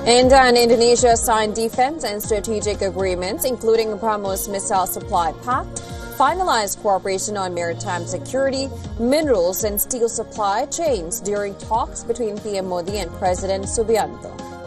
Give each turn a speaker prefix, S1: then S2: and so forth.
S1: India and Indonesia signed defense and strategic agreements, including BrahMos Missile Supply Pact, finalized cooperation on maritime security, minerals and steel supply chains during talks between PM Modi and President Subianto.